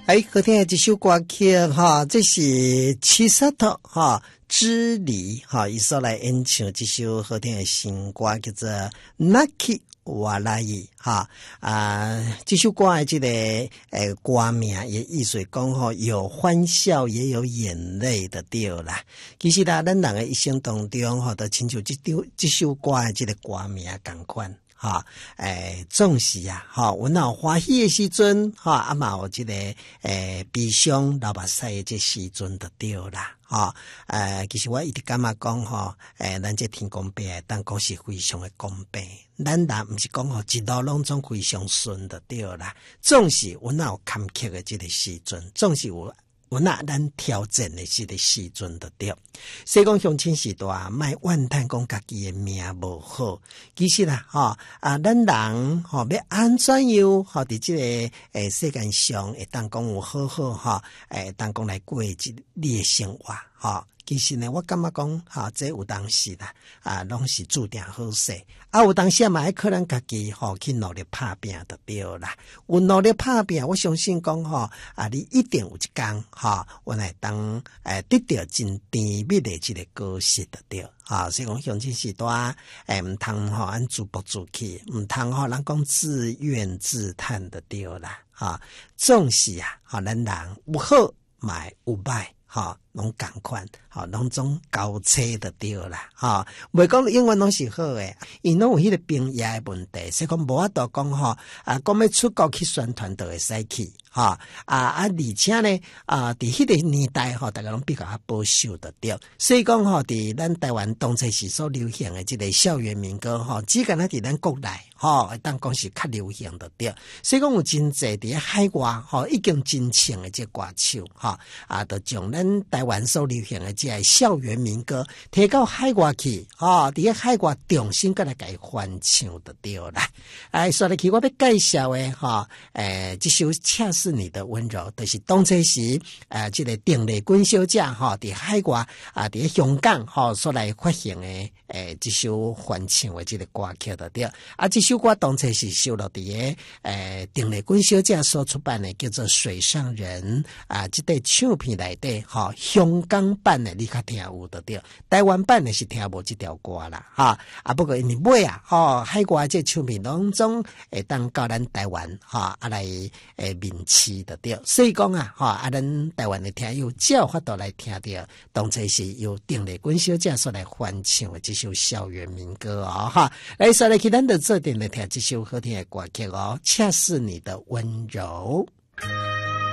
好听的这首歌曲哈，这是七沙头哈之离哈，伊所来演唱这首好听的新歌叫做《Naki Walai》哈这首歌的这个歌名也意思讲吼，有欢笑也有眼泪的对啦。其实啦，咱人的一生当中吼，都亲像这首歌的这个歌名同款。总是啊，阮若欢喜的时阵，啊嘛有这个悲伤流目屎的这时阵就对啦，其实我一直感觉讲咱这天公伯当讲是非常的公平，咱人不是讲一路拢总非常顺的对啦，总是阮若有坎坷的这个时阵，总是有咱挑战的这个时阵就对。所以讲乡亲时代，莫怨叹讲家己的命无好。其实啦，咱人要安怎样伫这个世界上会当讲有好好当讲来过你的生活其实呢，我感觉讲这有当时啦拢是注定好势有当时嘛可能家己去努力打拼就对啦。有努力打拼，我相信讲你一定有一天我来当得到真甜蜜的这个果实就对所以讲乡亲时代唔通按自暴自弃，唔通人讲自怨自叹的对啦总是咱人有好嘛有歹拢同款拢总交叉的对啦袂讲永远拢是好诶，因拢有迄个兵役的问题，所以讲无法度讲讲要出国去宣传就会使去而且呢伫迄个年代大家拢比较保守的对，所以讲伫咱台湾当初时所流行的这个校园民歌只敢若伫咱国内当讲是较流行的对，所以讲有真侪伫海外已经真唱的这歌手就将咱台湾所流行的这个校园民歌摕到海外去伫海外重新再来改翻唱就对啦。说来去我要介绍的这首恰是你的温柔，就是当初时这个邓丽君小姐伫海外伫香港所来发行的这首翻唱的这个歌曲就对这首歌当初是收录伫邓丽君小姐所出版的叫做《水上人》这个唱片内底香港版的你较听有就对，台湾版的是听无这条歌啦不过因为买海外这唱片拢总会当到咱台湾来面试就对，所以讲咱台湾的听友只有法度来听到当初是由邓丽君小姐所来翻唱的这首校园民歌来说来去咱就做定来听这首好听的歌曲恰是你的温柔。